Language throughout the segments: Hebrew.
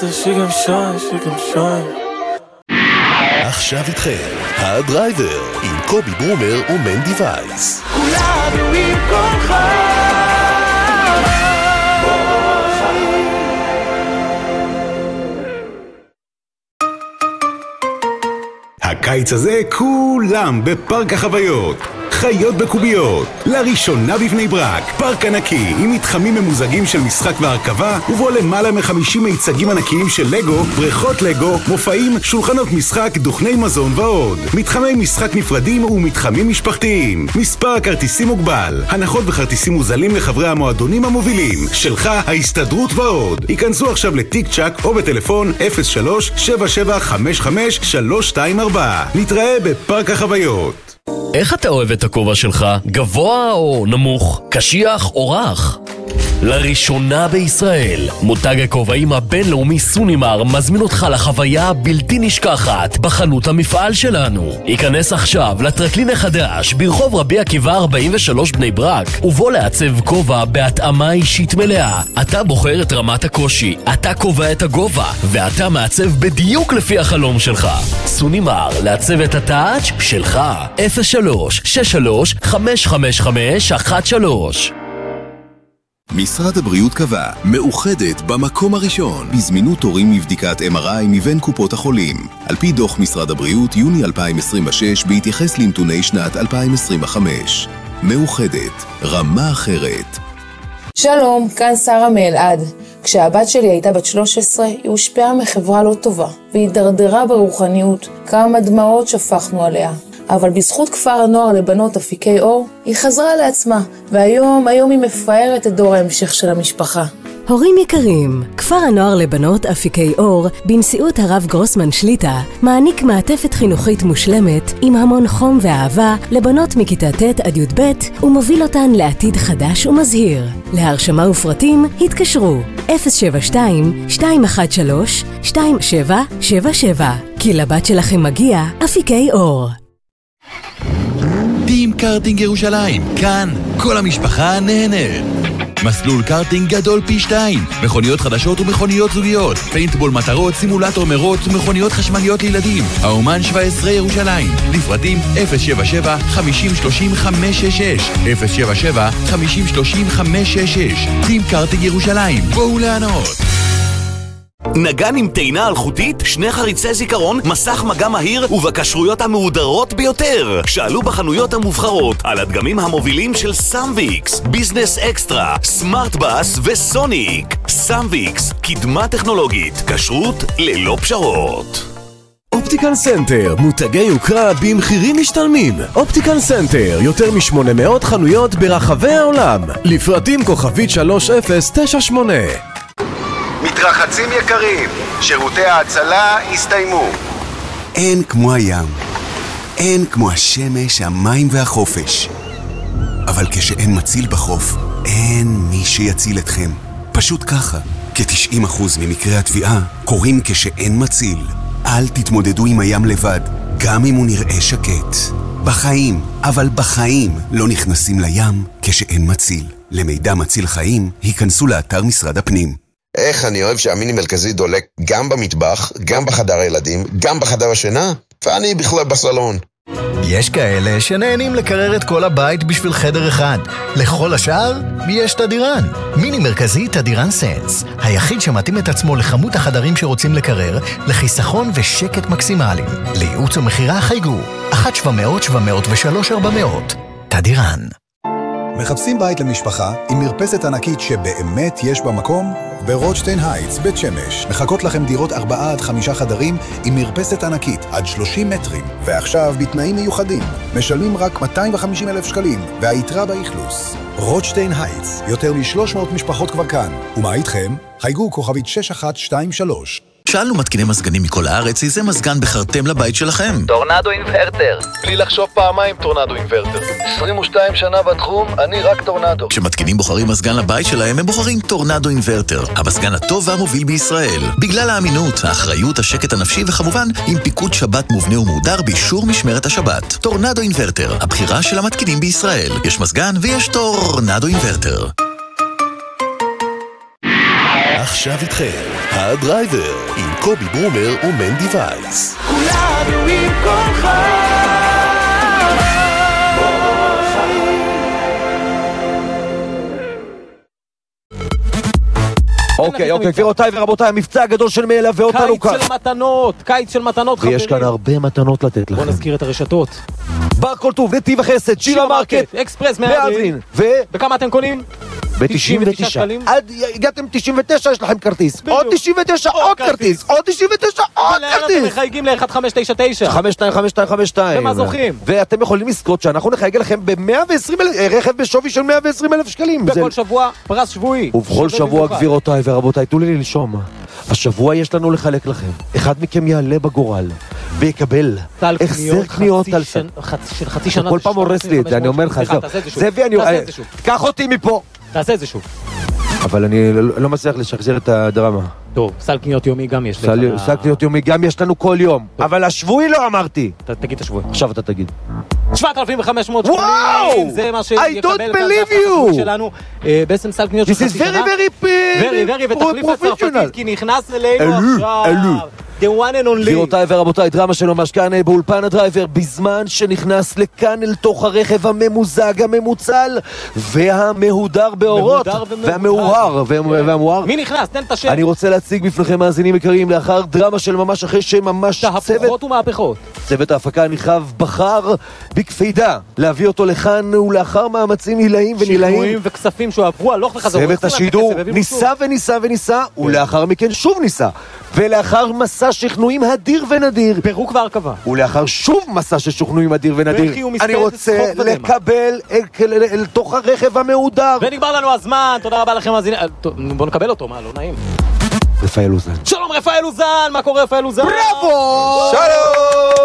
שגם שוין. עכשיו איתכם, הדרייבר, עם קובי ברומר ומנדי וייס. כולנו עם כולך. הקיץ הזה כולם בפארק החוויות. חיות בקוביות, לראשונה בבני ברק, פארק ענקי עם מתחמים ממוזגים של משחק והרכבה, ובו למעלה מ50 מיצגים ענקיים של לגו, בריכות לגו, מופעים, שולחנות משחק, דוכני מזון ועוד. מתחמי משחק נפרדים ומתחמים משפחתיים. מספר כרטיסים מוגבל, הנחות וכרטיסים מוזלים לחברי המועדונים המובילים, שלך ההסתדרות ועוד. היכנסו עכשיו לטיק צ'ק או בטלפון 03-7755-324. נתראה בפארק החוויות. איך אתה אוהב את הכובע שלך? גבוה או נמוך? קשיח או רך? לראשונה בישראל, מותג הכובעים הבינלאומי סונימר מזמין אותך לחוויה הבלתי נשכחת בחנות המפעל שלנו. היכנס עכשיו לטרקלין החדש ברחוב רבי עקיבא 43 בני ברק, ובוא לעצב כובע בהתאמה אישית מלאה. אתה בוחר את רמת הקושי, אתה קובע את הגובה, ואתה מעצב בדיוק לפי החלום שלך. סונימר, לעצב את הטאץ' שלך. 03-63-555-13. משרד הבריאות קבע, מאוחדת במקום הראשון בזמינות תורים מבדיקת MRI מבין קופות החולים. על פי דוח משרד הבריאות יוני 2026 בהתייחס לנתוני שנת 2025. מאוחדת, רמה אחרת. שלום, כאן שרה מאלעד. כשהבת שלי הייתה בת 13, היא הושפעה מחברה לא טובה, והידרדרה ברוחניות. כמה דמעות שפכנו עליה. אבל בזכות כפר הנוער לבנות אפיקי אור, היא חזרה לעצמה, והיום היא מפארת את דור ההמשך של המשפחה. הורים יקרים, כפר הנוער לבנות אפיקי אור, בנשיאות הרב גרוסמן שליטה, מעניק מעטפת חינוכית מושלמת עם המון חום ואהבה לבנות מכיתה ט' עד י"ב, ומוביל אותן לעתיד חדש ומזהיר. להרשמה ופרטים התקשרו 072-213-2777, כי לבת שלכם מגיע אפיקי אור. טים קארטינג ירושלים, כאן כל המשפחה נהנית. מסלול קארטינג גדול פי 2, מכוניות חדשות ומכוניות זוגיות, פיינטבול מטרות, סימולטור מרוץ ומכוניות חשמליות לילדים. האומן 17 ירושלים, לפרטים 077-5030-566, 077-5030-566. טים קארטינג ירושלים, בואו לענות. נגן עם טעינה אלחוטית, 2 חריצי זיכרון, מסך מגע מהיר ובקשרויות המהודרות ביותר. שאלו בחנויות המובחרות על הדגמים המובילים של סמביקס, ביזנס אקסטרה, סמארט בס וסוניק. סמביקס, קדמה טכנולוגית, כשרות ללא פשרות. אופטיקל סנטר, מותגי יוקרה במחירים משתלמים. אופטיקל סנטר, יותר מ800 חנויות ברחבי העולם. לפרטים כוכבית 3098. מתרחצים יקרים, שירותי ההצלה הסתיימו. אין כמו הים, אין כמו השמש, המים והחופש. אבל כשאין מציל בחוף, אין מי שיציל אתכם. פשוט ככה, כ-90% ממקרי התביעה קורים כשאין מציל. אל תתמודדו עם הים לבד, גם אם הוא נראה שקט. בחיים, אבל בחיים לא נכנסים לים כשאין מציל. למידע מציל חיים, היכנסו לאתר משרד הפנים. איך אני אוהב שהמיני מרכזי דולק גם במטבח, גם בחדר הילדים, גם בחדר השינה, ואני בכלל בסלון. יש כאלה שנהנים לקרר את כל הבית בשביל חדר אחד. לכל השאר יש תדירן. מיני מרכזי תדירן סנס, היחיד שמתאים את עצמו לכמות החדרים שרוצים לקרר, לחיסכון ושקט מקסימליים. לייעוץ ומחירה חייגו 1-700-703-400. תדירן. מחפשים בית למשפחה עם מרפסת ענקית שבאמת יש בה מקום? ברוטשטיין הייטס, בית שמש, מחכות לכם דירות 4 עד 5 חדרים עם מרפסת ענקית עד 30 מטרים, ועכשיו בתנאים מיוחדים. משלמים רק 250,000 שקלים, והיתרה באכלוס. רוטשטיין הייטס, יותר מ300 משפחות כבר כאן. ומה איתכם? חייגו כוכבית 6123. שאלנו מתקיני מזגנים מכל הארץ, איזה מזגן בחרתם לבית שלכם? טורנדו אינברטר. בלי לחשוב פעמיים, טורנדו אינברטר. 22 שנה בתחום, אני רק טורנדו. כשמתקינים בוחרים מזגן לבית שלהם, הם בוחרים טורנדו אינברטר. המזגן הטוב והמוביל בישראל. בגלל האמינות, האחריות, השקט הנפשי וכמובן, עם פיקוד שבת מובנה ומהודר באישור משמרת השבת. טורנדו אינברטר, הבחירה של המתקינים בישראל. יש מזגן ויש טורנדו אינברטר. עכשיו איתכם, הדרייבר, עם קובי ברומר ומנדי וייס. כולנו עם כל חיים. אוקיי, גבירותיי ורבותיי, המבצע הגדול של מלווה אותנו כאן. קיץ של מתנות, חברים. ויש כאן הרבה מתנות לתת לכם. בוא נזכיר את הרשתות. בר כל טוב, נתיב החסד, שירה מרקט, אקספרס, מהדרין. בכמה אתם קונים? ב-99 שקלים. עד הגעתם 99, יש לכם כרטיס. עוד 99, עוד כרטיס. עוד 99, עוד כרטיס. ולאן אתם מחייגים ל-1599? 525252. ומה זוכים? ואתם יכולים לזכות שאנחנו נחייג לכם ב-120,000, רכב בשווי של 120,000 שקלים. בכל שבוע פרס שבועי. ובכל שבוע, גבירותיי ורבותיי, תנו לי לנשום. השבוע יש לנו לחלק לכם. אחד מכם יעלה בגורל ויקבל החזר קניות על של חצי שנה. כל פעם הורס לי את זה, אני אומר לך, זאבי, קח אותי מפה. תעשה את זה שוב. אבל אני לא מצליח לשחזר את הדרמה. טוב, סל קניות יומי גם יש. סל קניות יומי גם יש לנו כל יום. אבל השבועי לא אמרתי. תגיד את השבועי. עכשיו אתה תגיד. 7,500 שקלים. זה מה שיקבל את ההחזר שלנו. בעצם סל קניות של חצי שנה. This is very ותחליף הצרפתית, כי נכנס אלינו עכשיו. The one and only. גבירותיי ורבותיי, דרמה שלו משכן באולפן הדרייבר, בזמן שנכנס לכאן אל תוך הרכב הממוזג, הממוצל והמהודר באורות, והמאוהר. מי נכנס? תן את השם. אני רוצה להציג בפניכם מאזינים יקרים, לאחר דרמה של ממש, אחרי שממש תהפוכות ומהפכות. צוות ההפקה הנרחב בחר בקפידה להביא אותו לכאן, ולאחר מאמצים עילאים ונילאים, שינויים וכספים שעברו הלוך וחזור. צוות השידור ניסה וניסה וניסה, ולאחר מכן שוב ניסה, ולאחר מסע שכנועים הדיר ונדיר, פירוק והרכבה, ולאחר שוב מסע של שכנועים הדיר ונדיר, אני רוצה לקבל אל תוך הרכב המהודר. ונגמר לנו הזמן, תודה רבה לכם. בוא נקבל אותו, מה, לא נעים. רפאל אוזן. שלום רפאל אוזן, מה קורה רפאל אוזן? בראבו! שלום!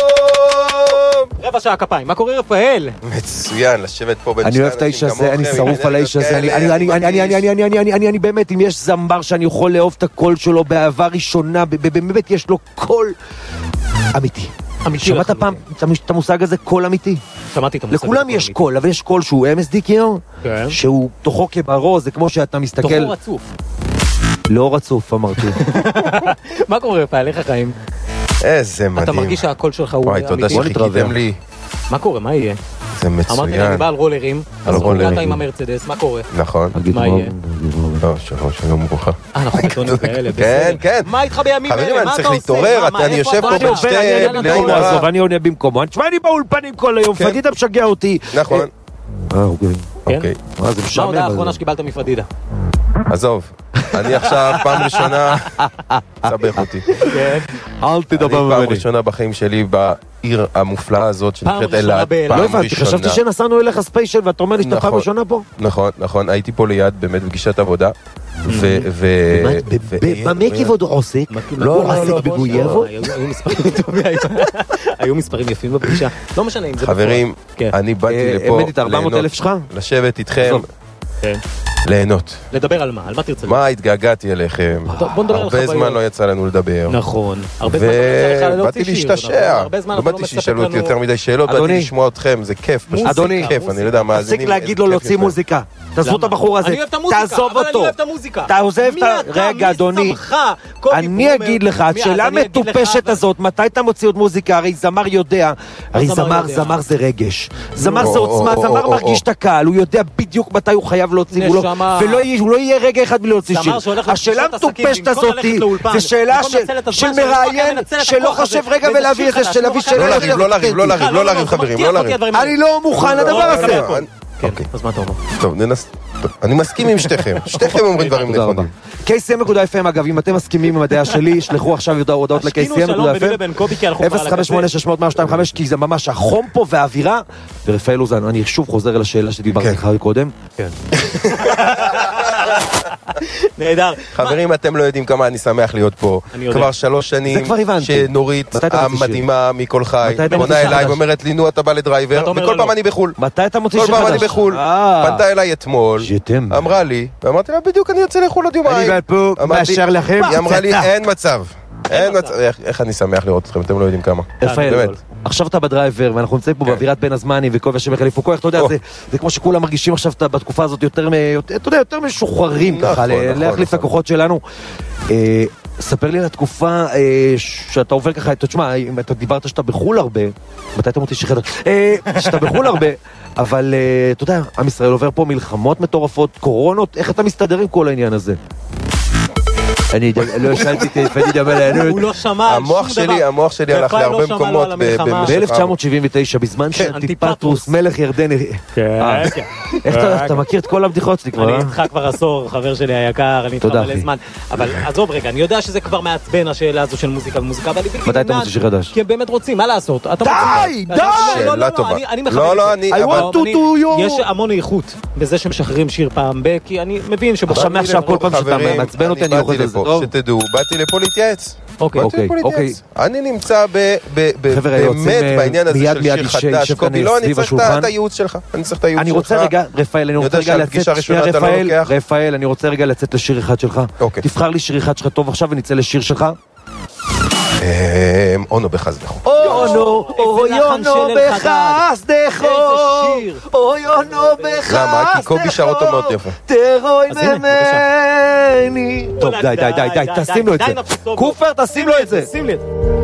רבע שעה כפיים, מה קורה רפאל? מצוין, לשבת פה בין אני אוהב את האיש הזה, אני שרוף על האיש הזה, אני באמת, אם יש זמבר שאני יכול לאהוב את הקול שלו באהבה ראשונה, באמת יש לו קול אמיתי. שמעת פעם את המושג הזה, קול אמיתי? שמעתי את המושג. לכולם יש קול, אבל יש קול שהוא MSD כאילו, שהוא תוכו כברור, זה כמו שאתה מסתכל... תוכו רצוף. לא רצוף, אמרתי. מה קורה רפאל, איך החיים? איזה מדהים. אתה מרגיש שהקול שלך הוא אמיתי? וואי, תודה שחיכיתם לי. מה קורה, מה יהיה? זה מצוין. אמרתי לי, אני בא על רולרים, אז חוגעת עם המרצדס, מה קורה? נכון. מה יהיה? לא, שלום ברוכה. אנחנו בטונים כאלה, כן, כן. מה איתך בימים אלה? חברים, אני צריך להתעורר, אני יושב פה בין שתי בני עונה. אני עונה במקומו, תשמע, אני באולפנים כל היום, פדידה משגע אותי. נכון. אוקיי. מה ההודעה האחרונה שקיבלת מפדידה? עזוב, אני עכשיו פעם ראשונה, סבך אותי. אל תדבר ממני. אני פעם ראשונה בחיים שלי בעיר המופלאה הזאת שנקראת אלעד. לא הבנתי, חשבתי שנסענו אליך ספיישל ואתה אומר לי שאתה פעם ראשונה פה? נכון, הייתי פה ליד באמת בפגישת עבודה. במה כיבוד הוא עוסק? לא עוסק בגויבו? היו מספרים יפים בפגישה. לא משנה אם זה חברים, אני באתי לפה לשבת איתכם, ליהנות. לדבר על מה? על מה תרצה? מה התגעגעתי אליכם? הרבה זמן לא יצא לנו לדבר. נכון. ובאתי להשתשע. לא באתי שישאלו אותי יותר מדי שאלות, באתי לשמוע אתכם, זה כיף. אדוני, אני לא יודע מה. תפסיק להגיד לו להוציא מוזיקה. תעזוב את הבחור הזה, תעזוב אותו. תעזוב את רגע, אדוני. אני אגיד לך, השאלה מטופשת הזאת, מתי אתה מוציא עוד מוזיקה? הרי זמר יודע, הרי זמר זה רגש. זמר זה עוצמה, זמר מרגיש את הקהל, הוא יודע בדיוק מתי הוא חייב להוציא, והוא לא יהיה רגע אחד בלי להוציא שיר. השאלה המטופשת הזאת, זה שאלה של מראיין שלא חושב רגע ולהביא איזה שלהביא שאלה. לא לריב חברים, לא לריב. אני לא מוכן לדבר הזה. אז מה אתה אומר? טוב, אני מסכים עם שתיכם אומרים דברים נכונים. KCM.FM, אגב, אם אתם מסכימים עם הדעה שלי, שלחו עכשיו הודעות ל-KCM.FM 058-600-125, כי זה ממש החום פה והאווירה. ורפאל אוזן, אני שוב חוזר על השאלה שדיברתי לך קודם. כן. נהדר. חברים, אתם לא יודעים כמה אני שמח להיות פה. כבר 3 שנים שנורית המדהימה מכל חי פונה אליי ואומרת לי, נו, אתה בא לדרייבר, וכל פעם אני בחול. מתי אתה מוציא כל פעם אני בחול. פנתה אליי אתמול, אמרה לי, ואמרתי לה, בדיוק אני יוצא לחול עוד יומיים. אני פה מאשר לכם. היא אמרה לי, אין מצב. איך אני שמח לראות אתכם, אתם לא יודעים כמה. רפאל, עכשיו אתה בדרייבר, ואנחנו נמצאים פה באווירת בין הזמנים, וכובע שמחליף וכוח, אתה יודע, זה כמו שכולם מרגישים עכשיו בתקופה הזאת יותר משוחררים ככה, להחליף הכוחות שלנו. ספר לי על התקופה שאתה עובר ככה, תשמע, אם אתה דיברת שאתה בחול הרבה, מתי אתה מוציא שחדר? שאתה בחול הרבה, אבל אתה יודע, עם ישראל עובר פה מלחמות מטורפות, קורונות, איך אתה מסתדר עם כל העניין הזה? אני לא שאלתי את פדי דמל, הוא לא שמע על שום דבר. המוח שלי הלך להרבה מקומות ב-1979, בזמן שאנטיפטרוס, מלך ירדן... איך אתה מכיר את כל הבדיחות שלי כבר? אני איתך כבר עשור, חבר שלי היקר, אני איתך מלא זמן. אבל עזוב רגע, אני יודע שזה כבר מעצבן השאלה הזו של מוזיקה ומוזיקה, אבל מתי אתה מוציא שיר חדש? כי הם באמת רוצים, מה לעשות? די! שאלה טובה. אני מכבד את זה. יש המון איכות בזה שמשחררים שיר פעם ב, כי אני מבין עכשיו מעכשיו כל פעם שאתה מעצבן אותי, אני אוכל את זה. שתדעו, באתי לפה להתייעץ. אוקיי. אני נמצא באמת בעניין הזה של שיר חדש. קובי, לא, אני צריך את הייעוץ שלך. אני רוצה רגע, רפאל, אני רוצה רגע לצאת לשיר אחד שלך. תבחר לי שיר אחד שלך טוב עכשיו ונצא לשיר שלך. אונו בחסדךו. אונו בחסדךו. אונו בחסדךו. למה? כי קובי שר אותו מאוד יפה. תרוי ממני. טוב, די, תשים לו את זה. קופר, תשים לו את זה.